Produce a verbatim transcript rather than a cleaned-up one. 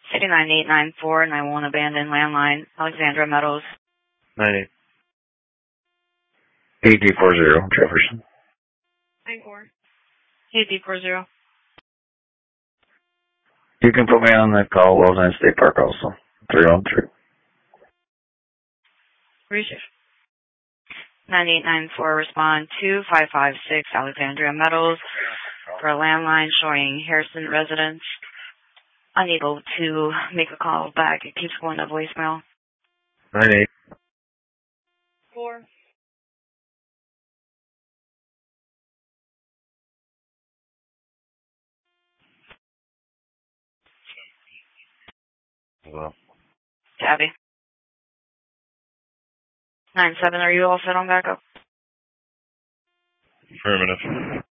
City nine eight nine four, nine one abandoned landline, Alexandra Meadows. nine eight. A D four zero, Jefferson. nine four. A D four zero. You can put me on the call, Wells End State Park also. three one three. Research. nine eight nine four, respond two five five six, Alexandria Meadows, for a landline showing Harrison residence. Unable to make a call back. It keeps going to voicemail. nine eight. four. Hello. Tabby. nine seven, are you all set on backup? Affirmative.